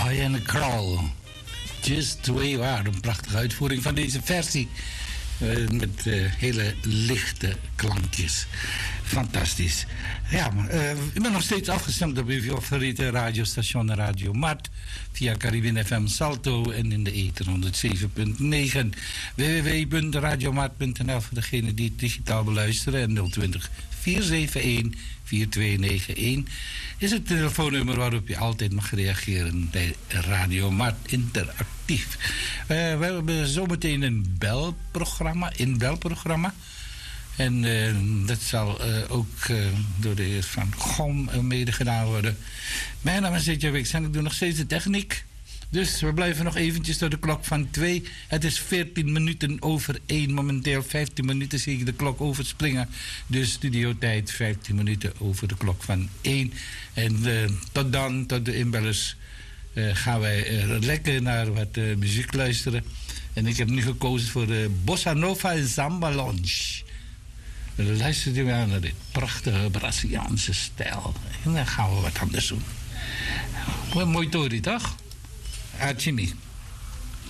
Diana Krall. Just the way you are. Een prachtige uitvoering van deze versie. Met hele lichte klankjes. Fantastisch. Ja, ik ben nog steeds afgestemd op uw favoriete radiostation Radio Mart. Via Caribbean FM Salto en in de ether 107.9. www.radiomart.nl voor degenen die het digitaal beluisteren. En 020 471 4291 is het telefoonnummer waarop je altijd mag reageren bij Radio Mart Interactief. We hebben zometeen een belprogramma. En dat zal ook door de heer Van Gom mede gedaan worden. Mijn naam is Etje Wicks en ik doe nog steeds de techniek. Dus we blijven nog eventjes tot de klok van 2. Het is 14 minuten over 1. Momenteel 15 minuten zie ik de klok overspringen. Dus studiotijd 15 minuten over de klok van 1. En tot dan, tot de inbellers, gaan wij lekker naar wat muziek luisteren. En ik heb nu gekozen voor de Bossa Nova en Samba Lounge. Luistert u maar naar dit prachtige Braziliaanse stijl. En dan gaan we wat anders doen. Mooi Tori, toch? Archimi.